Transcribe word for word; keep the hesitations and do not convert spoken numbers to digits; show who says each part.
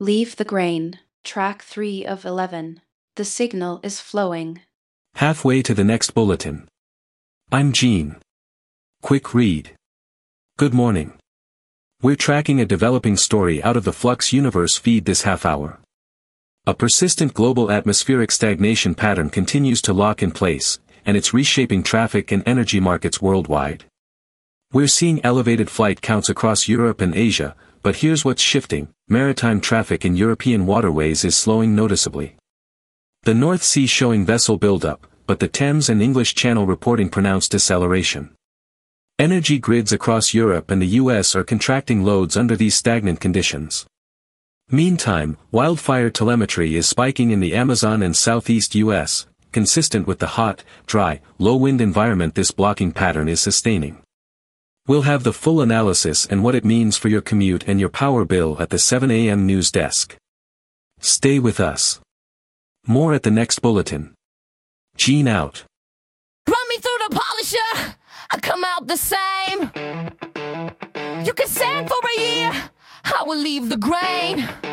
Speaker 1: Leave the grain. Track three of eleven. The signal is flowing.
Speaker 2: Halfway to the next bulletin. I'm Gene. Quick read. Good morning. We're tracking a developing story out of the Flux Universe feed this half hour. A persistent global atmospheric stagnation pattern continues to lock in place, and it's reshaping traffic and energy markets worldwide. We're seeing elevated flight counts across Europe and Asia, but here's what's shifting: maritime traffic in European waterways is slowing noticeably. The North Sea showing vessel buildup, but the Thames and English Channel reporting pronounced deceleration. Energy grids across Europe and the U S are contracting loads under these stagnant conditions. Meantime, wildfire telemetry is spiking in the Amazon and southeast U S, consistent with the hot, dry, low-wind environment this blocking pattern is sustaining. We'll have the full analysis and what it means for your commute and your power bill at the seven a m news desk. Stay with us. More at the next bulletin. Gene out.
Speaker 3: Run me through the polisher, I come out the same. You can sand for a year, I will leave the grain.